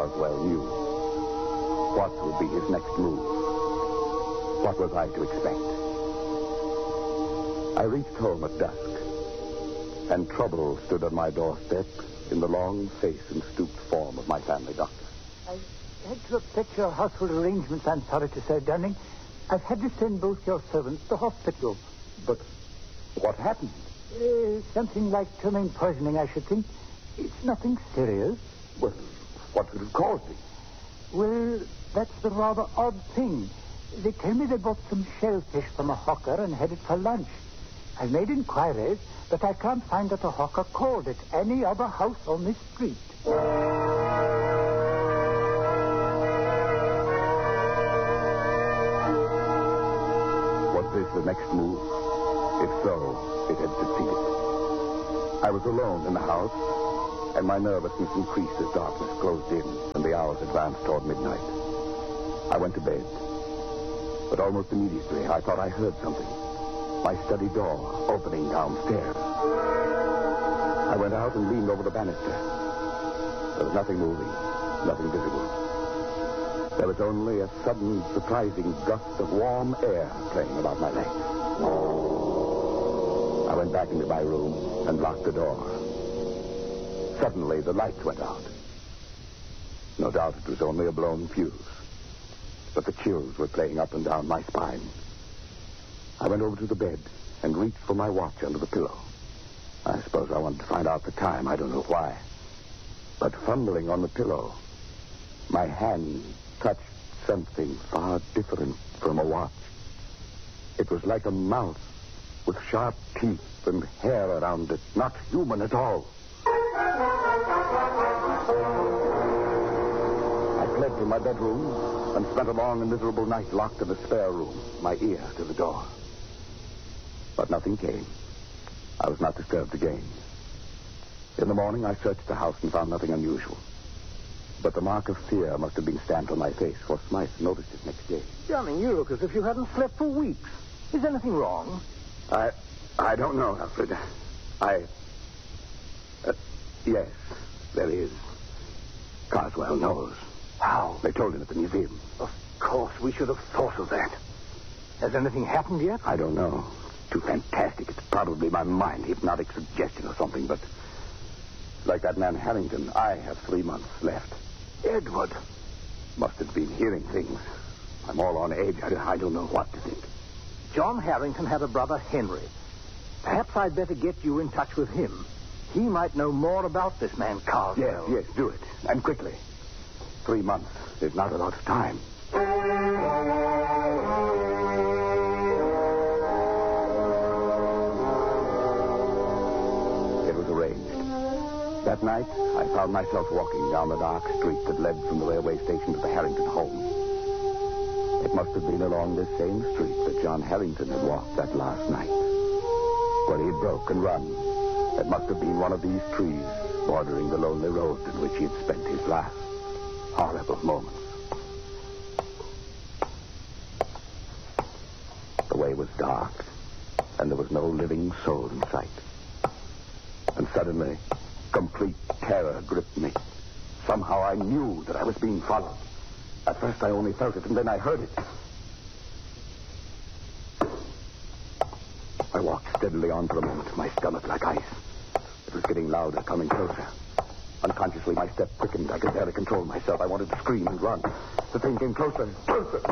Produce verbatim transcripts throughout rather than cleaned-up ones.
Carswell knew. What would be his next move? What was I to expect? I reached home at dusk, and trouble stood on my doorstep in the long face and stooped form of my family doctor. I had to upset your household arrangements, I'm sorry to say, Dunning. I've had to send both your servants to hospital. But what happened? Uh, something like ptomaine poisoning, I should think. It's nothing serious. Well, what could have caused it? Well, that's the rather odd thing. They tell me they bought some shellfish from a hawker and had it for lunch. I've made inquiries, but I can't find that a hawker called it any other house on this street. Was this the next move? If so, it had succeeded. I was alone in the house, and my nervousness increased as darkness closed in and the hours advanced toward midnight. I went to bed, but almost immediately I thought I heard something. My study door opening downstairs. I went out and leaned over the banister. There was nothing moving, nothing visible. There was only a sudden, surprising gust of warm air playing about my legs. I went back into my room and locked the door. Suddenly, the lights went out. No doubt it was only a blown fuse, but the chills were playing up and down my spine. I went over to the bed and reached for my watch under the pillow. I suppose I wanted to find out the time. I don't know why. But fumbling on the pillow, my hand touched something far different from a watch. It was like a mouth with sharp teeth and hair around it, not human at all. I fled to my bedroom and spent a long and miserable night locked in the spare room, my ear to the door. But nothing came. I was not disturbed again. In the morning, I searched the house and found nothing unusual. But the mark of fear must have been stamped on my face, for Smythe noticed it next day. Darling, you look as if you hadn't slept for weeks. Is anything wrong? I... I don't know, Alfred. I... Uh, yes, there is. Carswell knows. How? They told him at the museum. Of course, we should have thought of that. Has anything happened yet? I don't know. Too fantastic. It's probably my mind, hypnotic suggestion or something, but... like that man Harrington, I have three months left. Edward. Must have been hearing things. I'm all on edge. I, I don't know what to think. John Harrington had a brother, Henry. Perhaps I'd better get you in touch with him. He might know more about this man, Carswell. Yes, yes, do it. And quickly. Three months is not a lot of time. It was arranged. That night, I found myself walking down the dark street that led from the railway station to the Harrington home. It must have been along this same street that John Harrington had walked that last night. Where he had broke and run. It must have been one of these trees bordering the lonely road in which he had spent his last horrible moments. The way was dark, and there was no living soul in sight. And suddenly, complete terror gripped me. Somehow I knew that I was being followed. At first I only felt it, and then I heard it. I walked steadily on for a moment, my stomach like ice. It was getting louder, coming closer. Unconsciously, my step quickened. I could barely control myself. I wanted to scream and run. The thing came closer, closer.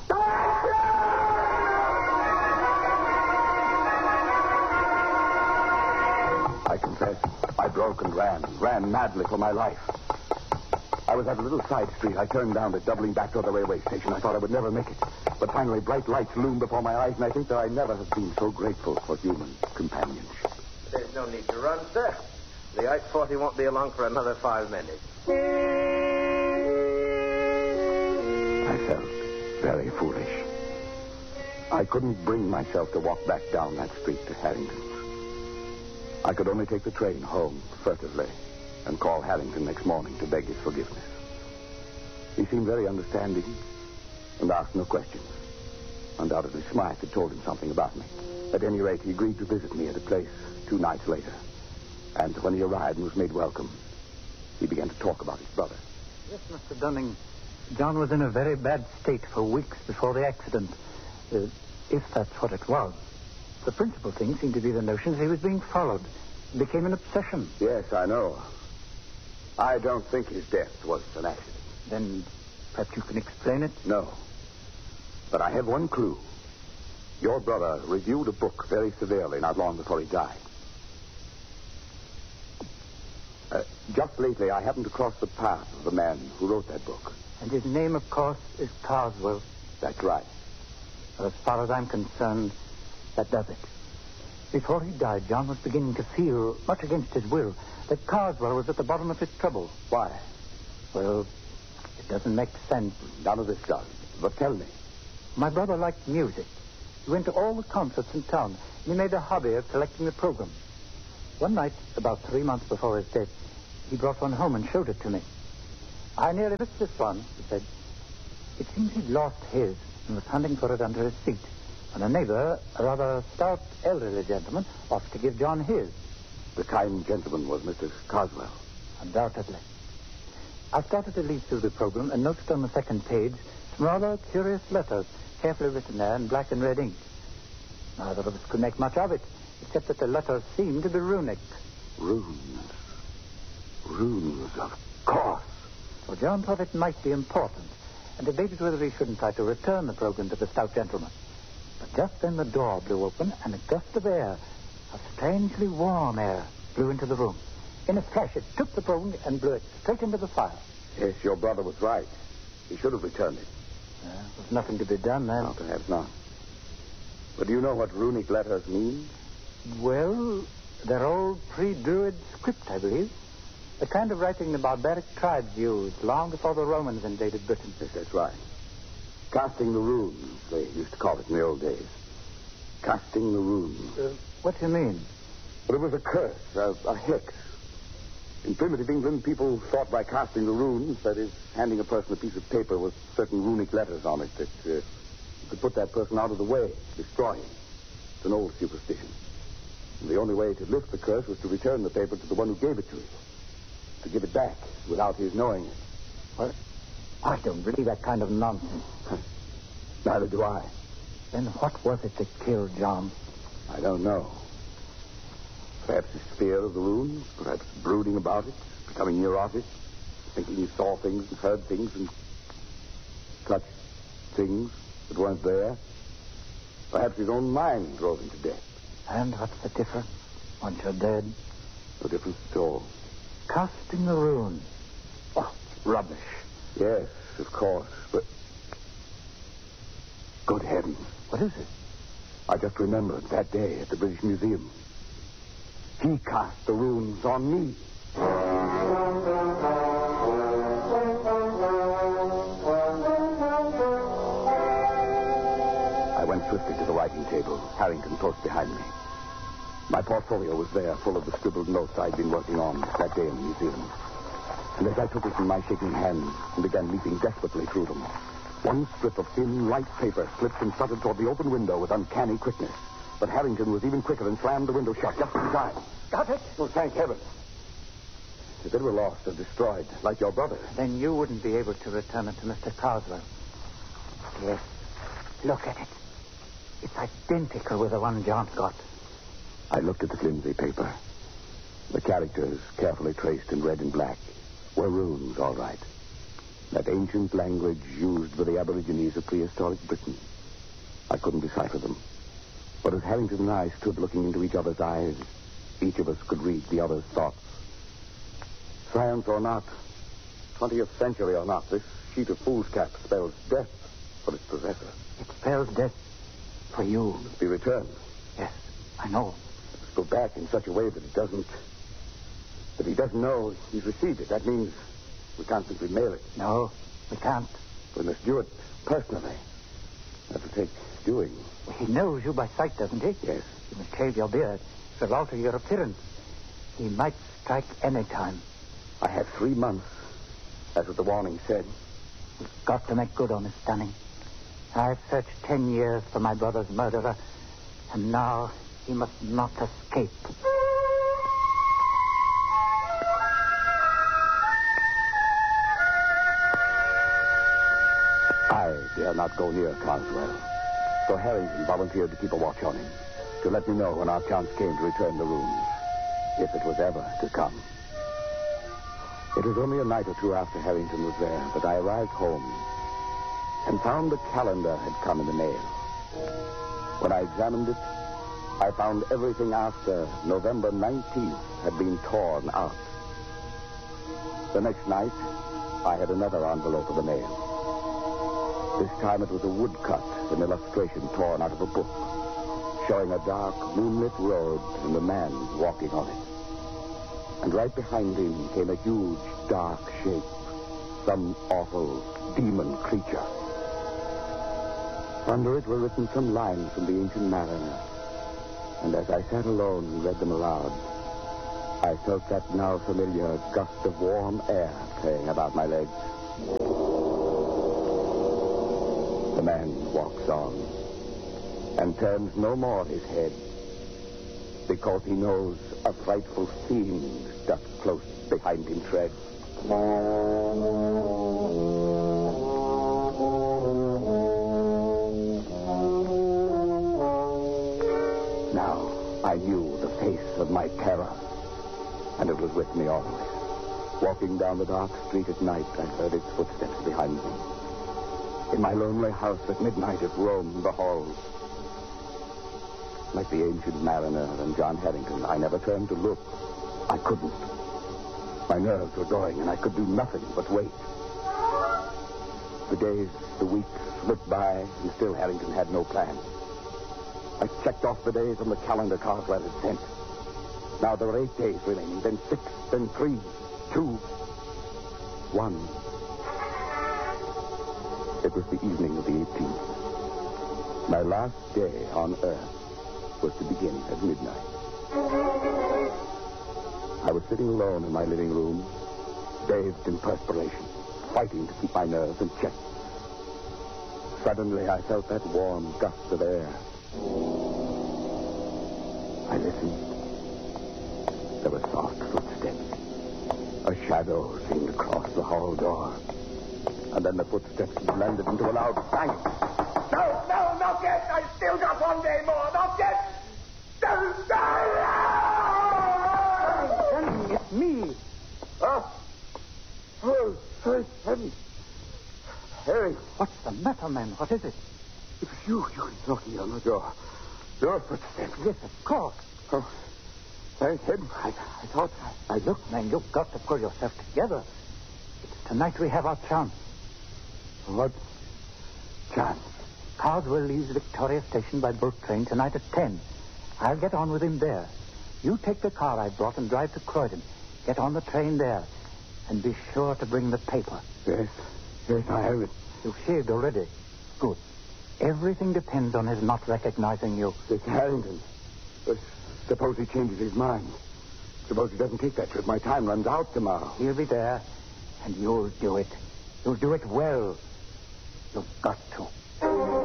I confess, I broke and ran, ran madly for my life. I was at a little side street. I turned down it, doubling back toward the railway station. I thought I would never make it. But finally, bright lights loomed before my eyes, and I think that I never have been so grateful for human companionship. There's no need to run, sir. The eight forty won't be along for another five minutes. I felt very foolish. I couldn't bring myself to walk back down that street to Harrington's. I could only take the train home furtively and call Harrington next morning to beg his forgiveness. He seemed very understanding and asked no questions. Undoubtedly, Smythe had told him something about me. At any rate, he agreed to visit me at a place two nights later. And when he arrived and was made welcome, he began to talk about his brother. Yes, Mister Dunning. John was in a very bad state for weeks before the accident, uh, if that's what it was. The principal thing seemed to be the notion that he was being followed. It became an obsession. Yes, I know. I don't think his death was an accident. Then perhaps you can explain it? No. But I have one clue. Your brother reviewed a book very severely not long before he died. Uh, just lately, I happened to cross the path of the man who wrote that book. And his name, of course, is Carswell. That's right. Well, as far as I'm concerned, that does it. Before he died, John was beginning to feel, much against his will, that Carswell was at the bottom of his trouble. Why? Well, it doesn't make sense. None of this does. But tell me. My brother liked music. He went to all the concerts in town, and he made a hobby of collecting the program. One night, about three months before his death, he brought one home and showed it to me. I nearly missed this one, he said. It seems he'd lost his and was hunting for it under his seat. And a neighbor, a rather stout elderly gentleman, offered to give John his. The kind gentleman was Mister Carswell. Undoubtedly. I started to leaf through the program and noticed on the second page some rather curious letters, carefully written there in black and red ink. Neither of us could make much of it, except that the letters seemed to be runic. Runes. Runes, of course. So John thought it might be important, and debated whether he shouldn't try to return the program to the stout gentleman. But just then the door blew open, and a gust of air, a strangely warm air, blew into the room. In a flash, it took the program and blew it straight into the fire. Yes, your brother was right. He should have returned it. Uh, there was nothing to be done then. No, perhaps not. But do you know what runic letters mean? Well, they're old pre-Druid script, I believe. The kind of writing the barbaric tribes used long before the Romans invaded Britain. Yes, that's right. Casting the runes, they used to call it in the old days. Casting the runes. Uh, what do you mean? Well, it was a curse, a, a hex. In primitive England, people thought by casting the runes, that is, handing a person a piece of paper with certain runic letters on it, that uh, could put that person out of the way, destroy him. It's an old superstition. And the only way to lift the curse was to return the paper to the one who gave it to him. To give it back without his knowing it. Well, I don't believe that kind of nonsense. Neither do I. Then what was it that killed John? I don't know. Perhaps his fear of the runes, perhaps brooding about it, becoming neurotic, thinking he saw things and heard things and touched things that weren't there. Perhaps his own mind drove him to death. And what's the difference once you're dead? No difference at all. Casting the runes. Oh, rubbish. Yes, of course, but... Good heavens. What is it? I just remembered that day at the British Museum. He cast the runes on me. I went swiftly to the writing table, Harrington close behind me. My portfolio was there, full of the scribbled notes I'd been working on that day in the museum. And as I took it in my shaking hand and began leaping desperately through them, one strip of thin, light paper slipped and fluttered toward the open window with uncanny quickness. But Harrington was even quicker and slammed the window shut just in time. Got it? Oh, thank heaven. If it were lost or destroyed, like your brother. Then you wouldn't be able to return it to Mister Carswell. Yes. Look at it. It's identical with the one John got. I looked at the flimsy paper. The characters, carefully traced in red and black, were runes, all right. That ancient language used by the Aborigines of prehistoric Britain. I couldn't decipher them. But as Harrington and I stood looking into each other's eyes, each of us could read the other's thoughts. Science or not, twentieth century or not, this sheet of foolscap spells death for its possessor. It spells death for you. It must be returned. Yes, I know. It must go back in such a way that it doesn't... that he doesn't know he's received it. That means we can't simply mail it. No, we can't. We must do it personally. That'll take doing. Well, he knows you by sight, doesn't he? Yes. You must shave your beard. It'll alter your appearance. He might strike any time. I have three months. That's what the warning said. We've got to make good on Miss Dunning. I've searched ten years for my brother's murderer, and now he must not escape. I dare not go near Carswell, so Harrington volunteered to keep a watch on him, to let me know when our chance came to return the rooms, if it was ever to come. It was only a night or two after Harrington was there that I arrived home and found the calendar had come in the mail. When I examined it, I found everything after November nineteenth had been torn out. The next night, I had another envelope of the mail. This time it was a woodcut, an illustration torn out of a book, showing a dark, moonlit road and a man walking on it. And right behind him came a huge, dark shape, some awful demon creature. Under it were written some lines from the Ancient Mariner. And as I sat alone and read them aloud, I felt that now familiar gust of warm air playing about my legs. The man walks on and turns no more his head, because he knows a frightful fiend doth close behind him tread. Now I knew the face of my terror, and it was with me always. Walking down the dark street at night, I heard its footsteps behind me. In my lonely house at midnight, it roamed the halls. Like the Ancient Mariner and John Harrington, I never turned to look. I couldn't. My nerves were going, and I could do nothing but wait. The days, the weeks slipped by, and still Harrington had no plan. I checked off the days on the calendar Carswell had sent. Now there were eight days remaining, then six, then three, two, one. It was the evening of the eighteenth. My last day on Earth was to begin at midnight. I was sitting alone in my living room, bathed in perspiration, fighting to keep my nerves in check. Suddenly, I felt that warm gust of air. I listened. There were soft footsteps. A shadow seemed to cross the hall door. And then the footsteps blended into a loud bang. No, no, not yet. I still got one day more. Not yet. Don't Harry, it's me. Oh, oh, thank heaven. Harry. What's the matter, man? What is it? It was you. You knocking on the door. Your footsteps. Yes, of course. Oh, thank heaven. I, I thought... Now, look, man, you've got to pull yourself together. It's tonight we have our chance. What chance? Carswell leaves Victoria Station by boat train tonight at ten. I'll get on with him there. You take the car I brought and drive to Croydon. Get on the train there. And be sure to bring the paper. Yes. Yes, I have it. You've shaved already. Good. Everything depends on his not recognizing you. It's Harrington. Uh, suppose he changes his mind. Suppose he doesn't take that trip. My time runs out tomorrow. He'll be there, and you'll do it. You'll do it well. You've got to. I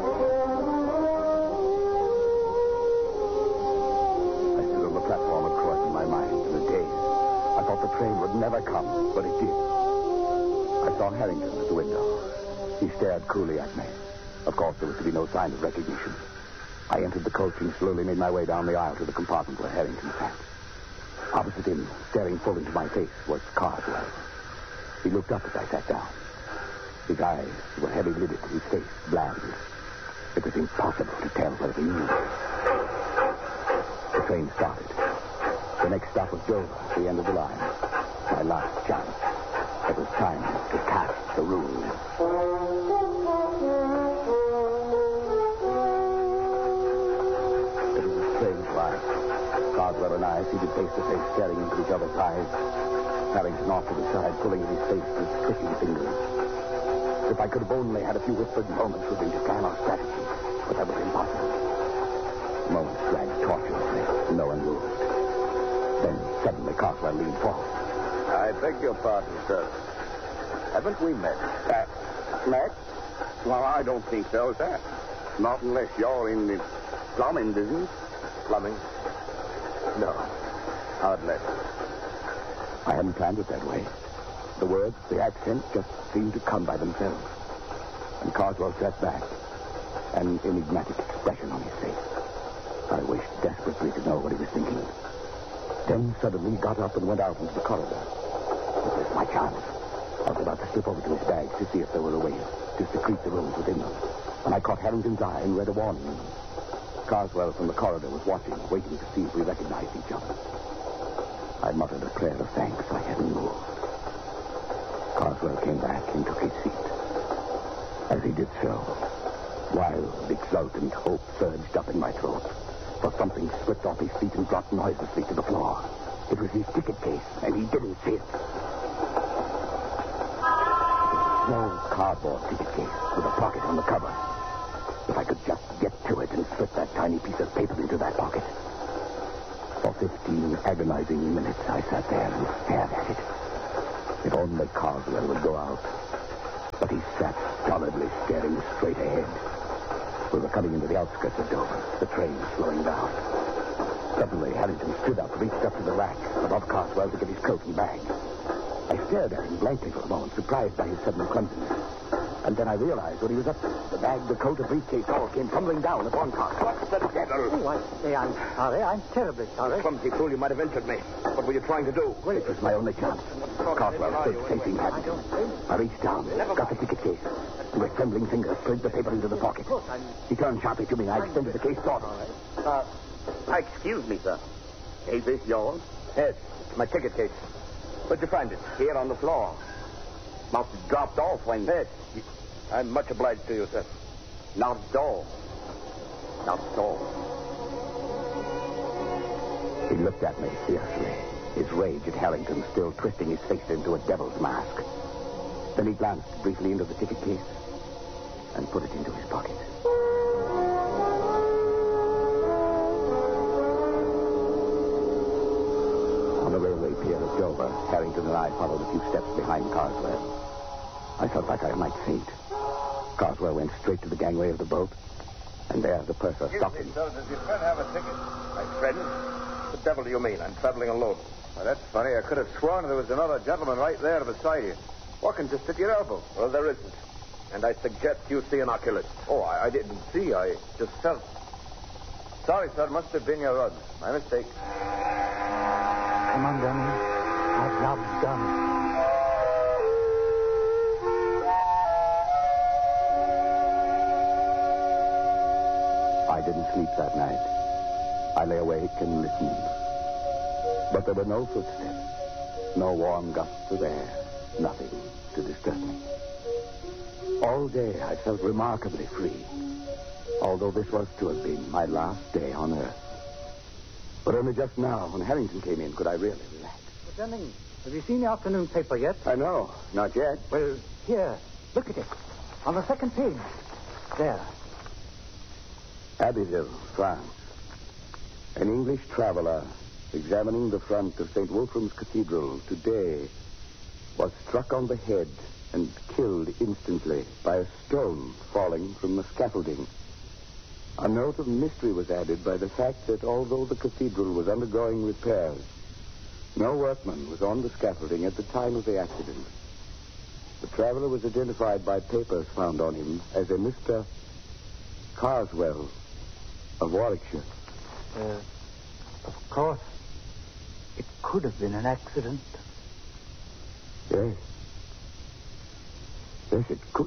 stood on the platform at Croydon in my mind in a daze. I thought the train would never come, but it did. I saw Harrington at the window. He stared coolly at me. Of course, there was to be no sign of recognition. I entered the coach and slowly made my way down the aisle to the compartment where Harrington sat. Opposite him, staring full into my face, was Carswell. He looked up as I sat down. His eyes were heavy-lidded, his face bland. It was impossible to tell whether he knew. The train started. The next stop was Dover, the end of the line. My last chance. It was time to cast the rune. It was a strange ride. Carswell and I seated face to face, staring into each other's eyes. Harrington off to the side, pulling at his face with twitching fingers. If I could have only had a few whispered moments with him to plan our strategy, but that was impossible. Moments dragged tortuously. No one moved. Then suddenly Carswell leaned forward. I beg your pardon, sir. Haven't we met? Uh, met? Well, I don't think so, sir. Not unless you're in the plumbing business. Plumbing? No. Hardly. I hadn't planned it that way. The words, the accent just seemed to come by themselves. And Carswell sat back, an enigmatic expression on his face. I wished desperately to know what he was thinking. Then suddenly he got up and went out into the corridor. It was my chance. I was about to slip over to his bag to see if there were a way to secrete the rooms within them, when I caught Harrington's eye and read a warning in them. Carswell from the corridor was watching, waiting to see if we recognized each other. I muttered a prayer of thanks I hadn't moved. Carswell came back and took his seat. As he did so, wild, exultant hope surged up in my throat. For something slipped off his feet and dropped noiselessly to the floor. It was his ticket case, and he didn't see it. A small cardboard ticket case with a pocket on the cover. If I could just get to it and slip that tiny piece of paper into that pocket. For fifteen agonizing minutes, I sat there and stared at it. If only Carswell would go out. But he sat stolidly staring straight ahead. We were coming into the outskirts of Dover, the train slowing down. Suddenly, Harrington stood up, reached up to the rack above Carswell to get his coat and bag. I stared at him blankly for a moment, surprised by his sudden clumsiness. And then I realized what he was up to. The bag, the coat, the briefcase all came tumbling down upon Carswell. What the devil? Oh, I say I'm sorry. I'm terribly sorry. Clumsy fool, you might have injured me. What were you trying to do? Well, It was my only chance. Carswell stood facing Harrington. I reached down, got the ticket case, and with trembling fingers slid the paper into the pocket. He turned sharply to me, and I extended the case toward him. Uh, excuse me, sir. Is this yours? Yes, it's my ticket case. Where'd you find it? Here on the floor. Must have dropped off when... Yes. I'm much obliged to you, sir. Not at all. Not at all. He looked at me fiercely, his rage at Harrington still twisting his face into a devil's mask. Then he glanced briefly into the ticket case and put it into his pocket. On the railway pier at Dover, Harrington and I followed a few steps behind Carswell. I felt like I might faint. Carswell went straight to the gangway of the boat, and there the purser stopped him. Sir, does your friend have a ticket? My friend? What the devil do you mean? I'm traveling alone. Well, that's funny. I could have sworn there was another gentleman right there beside you, walking just at your elbow. Well, there isn't. And I suggest you see an oculist. Oh, I, I didn't see. I just felt. Sorry, sir. Must have been your rug. My mistake. Come on, Danny. Our job's done. I didn't sleep that night. I lay awake and listened. But there were no footsteps, no warm gusts of air, nothing to disturb me. All day I felt remarkably free, although this was to have been my last day on Earth. But only just now, when Harrington came in, could I really relax. But Denning, have you seen the afternoon paper yet? I know, not yet. Well, here, look at it. On the second page. There. Abbeville, France. An English traveler examining the front of Saint Wolfram's Cathedral today was struck on the head and killed instantly by a stone falling from the scaffolding. A note of mystery was added by the fact that although the cathedral was undergoing repairs, no workman was on the scaffolding at the time of the accident. The traveler was identified by papers found on him as a Mister Carswell of Warwickshire. Uh, of course, it could have been an accident. Yes. Yes, it could.